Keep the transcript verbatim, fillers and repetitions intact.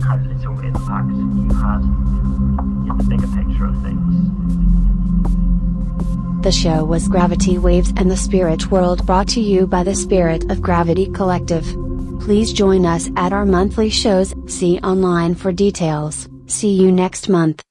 how little impact you had in the bigger picture of things. The show was Gravity Waves and the Spirit World, brought to you by the Spirit of Gravity Collective. Please join us at our monthly shows. See online for details. See you next month.